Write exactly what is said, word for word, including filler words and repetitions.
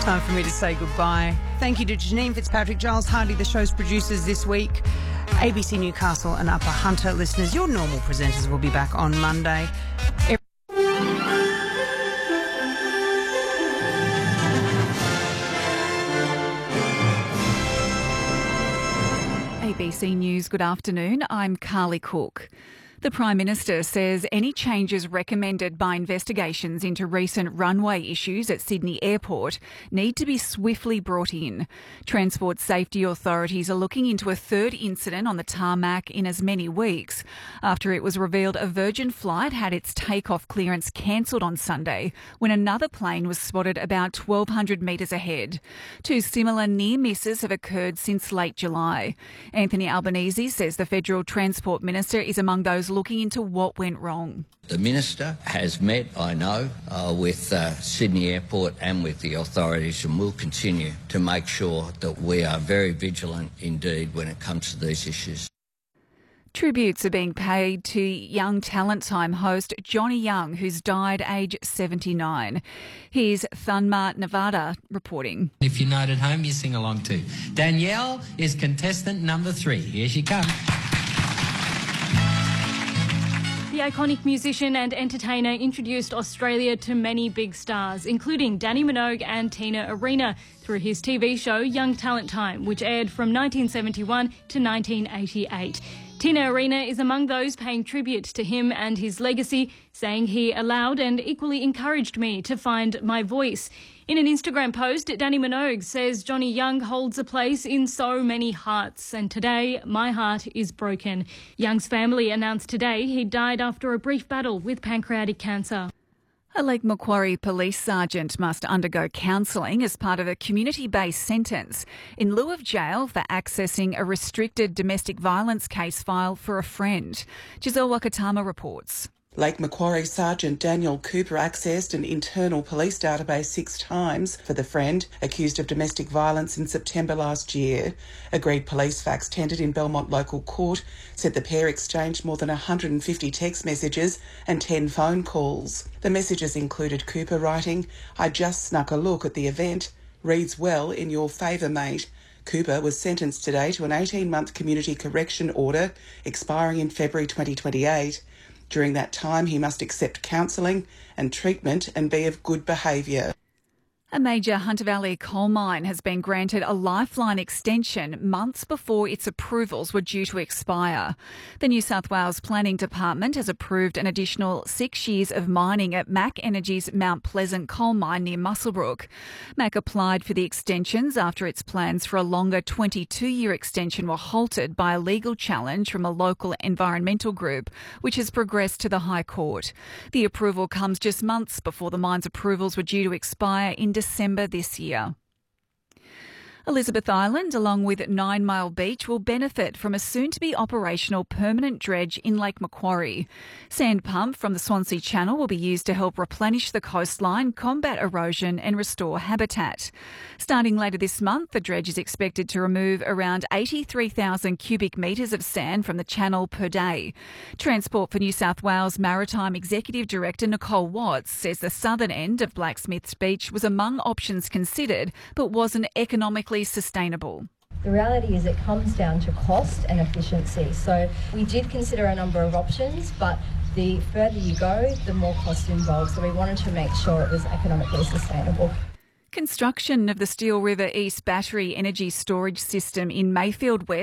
Time for me to say goodbye. Thank you to Janine Fitzpatrick, Giles Hardy, the show's producers this week, A B C Newcastle and Upper Hunter listeners. Your normal presenters will be back on Monday. A B C News, good afternoon. I'm Carly Cook. The Prime Minister says any changes recommended by investigations into recent runway issues at Sydney Airport need to be swiftly brought in. Transport safety authorities are looking into a third incident on the tarmac in as many weeks after it was revealed a Virgin flight had its takeoff clearance cancelled on Sunday when another plane was spotted about twelve hundred metres ahead. Two similar near misses have occurred since late July. Anthony Albanese says the Federal Transport Minister is among those looking into what went wrong. The Minister has met, I know, uh, with uh, Sydney Airport and with the authorities, and will continue to make sure that we are very vigilant indeed when it comes to these issues. Tributes are being paid to Young Talent Time host Johnny Young, who's died aged seventy-nine. Here's Thanma Nevada reporting. If you're not at home, you sing along too. Danielle is contestant number three. Here she comes. The iconic musician and entertainer introduced Australia to many big stars, including Danny Minogue and Tina Arena, through his T V show Young Talent Time, which aired from nineteen seventy-one to nineteen eighty-eight. Tina Arena is among those paying tribute to him and his legacy, saying he allowed and equally encouraged me to find my voice. In an Instagram post, Danny Minogue says Johnny Young holds a place in so many hearts, and today my heart is broken. Young's family announced today he died after a brief battle with pancreatic cancer. A Lake Macquarie police sergeant must undergo counselling as part of a community-based sentence in lieu of jail for accessing a restricted domestic violence case file for a friend. Giselle Wakatama reports. Lake Macquarie Sergeant Daniel Cooper accessed an internal police database six times for the friend accused of domestic violence in September last year. Agreed police facts tendered in Belmont Local Court said the pair exchanged more than one hundred fifty text messages and ten phone calls. The messages included Cooper writing, "I just snuck a look at the event. Reads well in your favour, mate." Cooper was sentenced today to an eighteen-month community correction order expiring in February twenty twenty-eight. During that time, he must accept counselling and treatment and be of good behaviour. A major Hunter Valley coal mine has been granted a lifeline extension months before its approvals were due to expire. The New South Wales Planning Department has approved an additional six years of mining at Mac Energy's Mount Pleasant coal mine near Muswellbrook. Mac applied for the extensions after its plans for a longer twenty-two-year extension were halted by a legal challenge from a local environmental group, which has progressed to the High Court. The approval comes just months before the mine's approvals were due to expire in December this year. Elizabeth Island, along with Nine Mile Beach, will benefit from a soon-to-be operational permanent dredge in Lake Macquarie. Sand pump from the Swansea Channel will be used to help replenish the coastline, combat erosion and restore habitat. Starting later this month, the dredge is expected to remove around eighty-three thousand cubic metres of sand from the channel per day. Transport for New South Wales Maritime Executive Director Nicole Watts says the southern end of Blacksmiths Beach was among options considered but wasn't economically sustainable. The reality is it comes down to cost and efficiency. So we did consider a number of options, but the further you go, the more cost involved. So we wanted to make sure it was economically sustainable. Construction of the Steel River East Battery Energy Storage System in Mayfield West